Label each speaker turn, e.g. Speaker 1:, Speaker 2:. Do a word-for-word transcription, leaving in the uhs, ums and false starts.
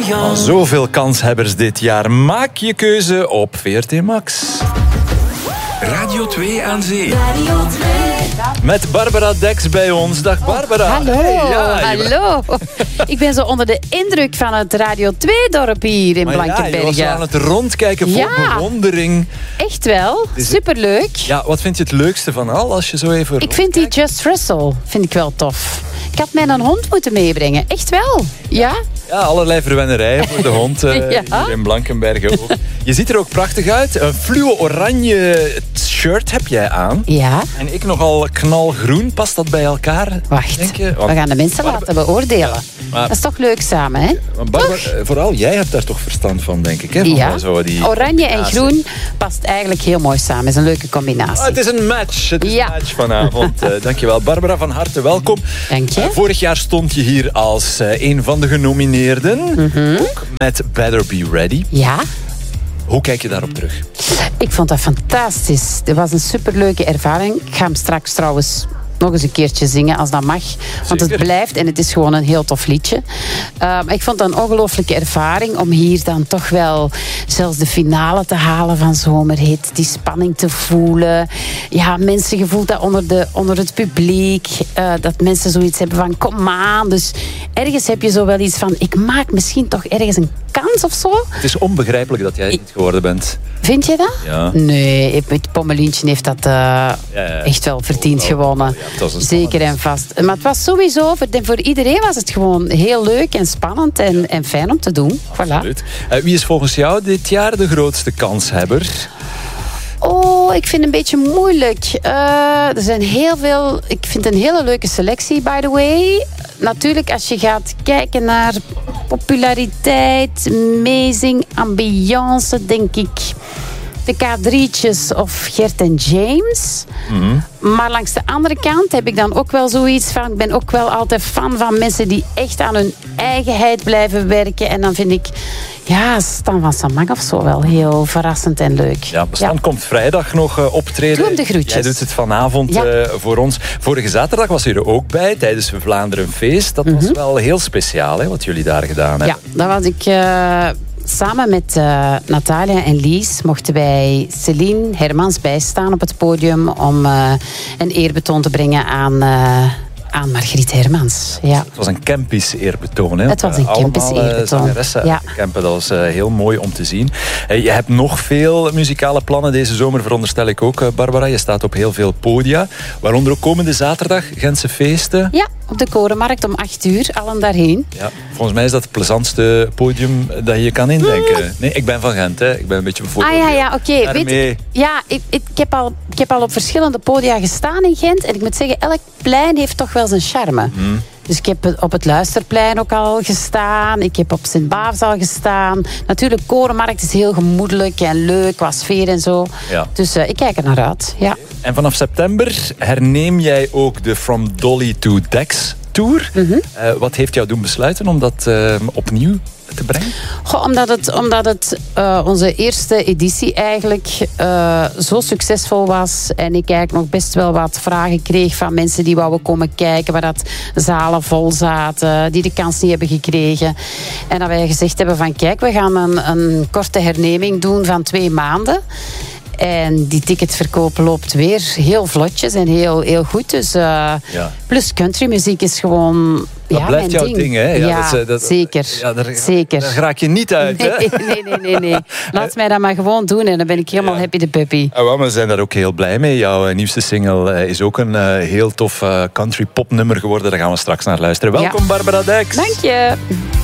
Speaker 1: Oh, zoveel kanshebbers dit jaar. Maak je keuze op V R T Max.
Speaker 2: Radio twee aan zee.
Speaker 3: Radio twee.
Speaker 1: Met Barbara Dex bij ons. Dag Barbara.
Speaker 4: Hallo,
Speaker 1: Hey, ja, je
Speaker 4: hallo. Ik ben zo onder de indruk van het Radio twee-dorp hier in
Speaker 1: Maar ja, je was
Speaker 4: Blankenberge.
Speaker 1: aan het rondkijken vol
Speaker 4: Ja.
Speaker 1: bewondering.
Speaker 4: Echt wel,
Speaker 1: Is het-
Speaker 4: superleuk.
Speaker 1: Ja, wat vind je het leukste van al als je zo even
Speaker 4: Ik vind die Just Russell vind ik wel tof. Ik had mij een hond moeten meebrengen. Echt wel. Ja?
Speaker 1: Ja, allerlei verwennerijen voor de hond eh,
Speaker 4: Ja.
Speaker 1: hier in Blankenberge ook. Je ziet er ook prachtig uit. Een fluo-oranje shirt heb jij aan.
Speaker 4: Ja.
Speaker 1: En ik nogal knalgroen. Past dat bij elkaar?
Speaker 4: Wacht,
Speaker 1: Denk je?
Speaker 4: we
Speaker 1: Want-
Speaker 4: gaan de mensen
Speaker 1: Barb-
Speaker 4: laten beoordelen.
Speaker 1: maar-
Speaker 4: Dat is toch leuk samen, hè?
Speaker 1: Want Barbara, eh, vooral jij hebt daar toch verstand van, denk ik. Hè? Van
Speaker 4: Ja.
Speaker 1: zo die
Speaker 4: Oranje en
Speaker 1: combinatie.
Speaker 4: groen past eigenlijk heel mooi samen. Het is een leuke
Speaker 1: Ah,
Speaker 4: combinatie.
Speaker 1: het is een match. Het is
Speaker 4: Ja.
Speaker 1: een match vanavond. Uh, dankjewel. Barbara, van harte welkom.
Speaker 4: Dank je.
Speaker 1: Uh, vorig jaar stond je hier als uh, een van de genomineerden.
Speaker 4: Mhm.
Speaker 1: Ook met Better Be Ready.
Speaker 4: Ja.
Speaker 1: Hoe kijk je daarop terug?
Speaker 4: Ik vond dat fantastisch. Het was een superleuke ervaring. Ik ga hem straks trouwens nog eens een keertje zingen als dat mag. Want het
Speaker 1: Zeker.
Speaker 4: blijft en het is gewoon een heel tof liedje. Uh, maar ik vond dat een ongelooflijke ervaring om hier dan toch wel zelfs de finale te halen van Zomerhit. Die spanning te voelen. Ja, mensen, je voelt dat onder, de, onder het publiek. Uh, dat mensen zoiets hebben van kom aan. Dus ergens heb je zo wel iets van ik maak misschien toch ergens een kans of zo.
Speaker 1: Het is onbegrijpelijk dat jij het niet geworden bent.
Speaker 4: Vind je dat?
Speaker 1: Ja.
Speaker 4: Nee, het Pommelientje heeft dat uh,
Speaker 1: Ja, ja.
Speaker 4: echt wel verdiend
Speaker 1: Ook wel.
Speaker 4: gewonnen.
Speaker 1: Ja, het was een
Speaker 4: Zeker
Speaker 1: spannend-
Speaker 4: en vast. Maar het was sowieso, voor, voor iedereen was het gewoon heel leuk en spannend en, en fijn om te doen. Voilà.
Speaker 1: Absoluut. Uh, wie is volgens jou dit jaar de grootste kanshebber?
Speaker 4: Oh, ik vind het een beetje moeilijk. Uh, er zijn heel veel... Ik vind het een hele leuke selectie, by the way. Natuurlijk, als je gaat kijken naar populariteit, amazing, ambiance, denk ik... de K drietjes of Gert en James.
Speaker 1: Mm-hmm.
Speaker 4: Maar langs de andere kant heb ik dan ook wel zoiets van... Ik ben ook wel altijd fan van mensen die echt aan hun eigenheid blijven werken. En dan vind ik... Ja, Stan van Samang of zo wel heel verrassend en leuk.
Speaker 1: Ja, Stan komt vrijdag nog uh, optreden.
Speaker 4: Doe hem de groetjes.
Speaker 1: Jij doet het vanavond
Speaker 4: Ja.
Speaker 1: uh, voor ons. Vorige zaterdag was je er ook bij tijdens Vlaanderen Feest. Dat was wel heel speciaal, hè, wat jullie daar gedaan hebben.
Speaker 4: Ja, dat was ik... Uh, samen met uh, Natalia en Lies mochten wij Céline Hermans bijstaan op het podium om uh, een eerbetoon te brengen aan... Uh, aan Margriet Hermans. Ja.
Speaker 1: Het was een Kempisch eerbetoon. Hè?
Speaker 4: Het was een Kempisch
Speaker 1: Allemaal, uh,
Speaker 4: eerbetoon.
Speaker 1: zangeressen
Speaker 4: Ja.
Speaker 1: uit Kempen. Dat was uh, heel mooi om te zien. Uh, je hebt nog veel muzikale plannen deze zomer, veronderstel ik ook, uh, Barbara. Je staat op heel veel podia. Waaronder ook komende zaterdag Gentse feesten.
Speaker 4: Ja, op de Korenmarkt om acht uur. Allen daarheen.
Speaker 1: Ja, volgens mij is dat het plezantste podium dat je je kan indenken. Nee, ik ben van Gent, hè. Ik ben een beetje bevoordeeld.
Speaker 4: Ah ja, ja, oké. Okay.
Speaker 1: Daarmee...
Speaker 4: Ja, ik, ik, ik, heb al, ik heb al op verschillende podia gestaan in Gent. En ik moet zeggen, elk plein heeft toch wel zijn charme.
Speaker 1: Hmm.
Speaker 4: Dus ik heb op het Luisterplein ook al gestaan. Ik heb op Sint-Baafs al gestaan. Natuurlijk, Korenmarkt is heel gemoedelijk en leuk qua sfeer en zo.
Speaker 1: Ja.
Speaker 4: Dus uh, ik kijk er naar uit. Ja.
Speaker 1: En vanaf september herneem jij ook de From Dolly to Dex Tour.
Speaker 4: Mm-hmm.
Speaker 1: Uh, wat heeft jou doen besluiten om dat uh, opnieuw te brengen?
Speaker 4: Goh, omdat het, omdat het uh, onze eerste editie eigenlijk uh, zo succesvol was en ik eigenlijk nog best wel wat vragen kreeg van mensen die wouden komen kijken, waar dat zalen vol zaten, die de kans niet hebben gekregen. En dat wij gezegd hebben van kijk, we gaan een, een korte herneming doen van twee maanden. En die ticketverkoop loopt weer heel vlotjes en heel, heel goed. Dus, uh,
Speaker 1: Ja.
Speaker 4: Plus countrymuziek is gewoon...
Speaker 1: Dat
Speaker 4: ja,
Speaker 1: blijft
Speaker 4: mijn
Speaker 1: jouw ding, hè?
Speaker 4: Ja,
Speaker 1: dat is, uh, dat,
Speaker 4: zeker.
Speaker 1: Ja, daar,
Speaker 4: zeker.
Speaker 1: Daar raak je niet uit, hè?
Speaker 4: Nee, nee, nee, nee, nee. Laat mij dat maar gewoon doen en dan ben ik helemaal
Speaker 1: Ja.
Speaker 4: happy de puppy.
Speaker 1: Ah, wel, we zijn daar ook heel blij mee. Jouw uh, nieuwste single uh, is ook een uh, heel tof uh, country popnummer geworden. Daar gaan we straks naar luisteren. Welkom,
Speaker 4: Ja.
Speaker 1: Barbara Dex.
Speaker 4: Dank je.